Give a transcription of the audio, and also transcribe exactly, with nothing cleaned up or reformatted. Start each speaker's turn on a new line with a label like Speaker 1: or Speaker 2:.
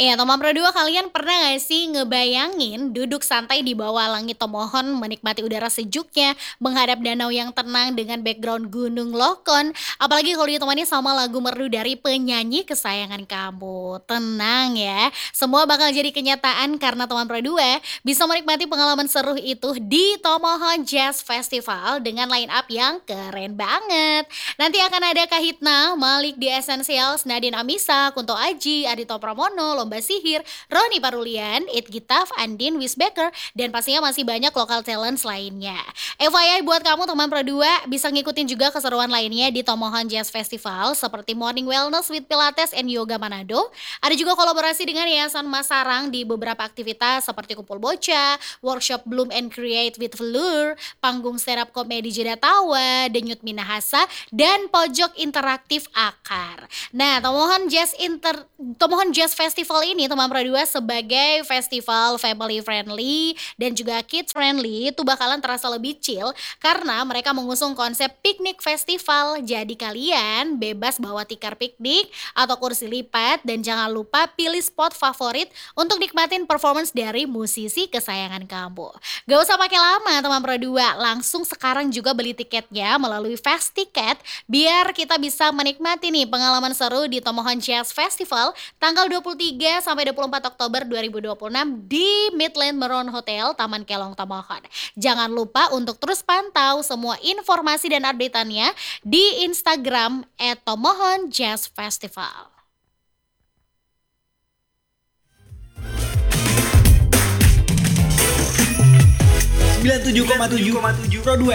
Speaker 1: Iya, teman berdua kalian pernah nggak sih ngebayangin duduk santai di bawah langit Tomohon, menikmati udara sejuknya, menghadap danau yang tenang dengan background Gunung Lokon, apalagi kalau ditemani sama lagu merdu dari penyanyi kesayangan kamu. Tenang ya, semua bakal jadi kenyataan karena teman berdua bisa menikmati pengalaman seru itu di Tomohon Jazz Festival dengan line up yang keren banget. Nanti akan ada Kahitna, Malik di Essentials, Nadine Amisa, Kunto Aji, Adito Pramono, Lomba Sihir, Roni Parulian, It Gitaf, Andin Wisbecker, dan pastinya masih banyak lokal talents lainnya. F Y I buat kamu teman Pro2 bisa ngikutin juga keseruan lainnya di Tomohon Jazz Festival seperti Morning Wellness with Pilates and Yoga Manado. Ada juga kolaborasi dengan Yayasan Masarang di beberapa aktivitas seperti kumpul bocah, workshop Bloom and Create with Velour, panggung stand up komedi Jeda Tawa, Denyut Minahasa, dan pojok interaktif Akar. Nah, Tomohon Jazz Inter Tomohon Jazz Festival ini teman Pro2 sebagai festival family friendly dan juga kids friendly itu bakalan terasa lebih chill karena mereka mengusung konsep piknik festival. Jadi kalian bebas bawa tikar piknik atau kursi lipat dan jangan lupa pilih spot favorit untuk nikmatin performance dari musisi kesayangan kamu. Gak usah pakai lama teman Pro2, langsung sekarang juga beli tiketnya melalui Fast Ticket biar kita bisa menikmati nih pengalaman seru di Tomohon Jazz Festival tanggal dua puluh tiga sampai dua puluh empat Oktober dua ribu dua puluh enam di Midland Maroon Hotel Taman Kelong Tomohon. Jangan lupa untuk terus pantau semua informasi dan update-annya di Instagram et tomohon jazz festival.
Speaker 2: sembilan puluh tujuh koma tujuh Pro dua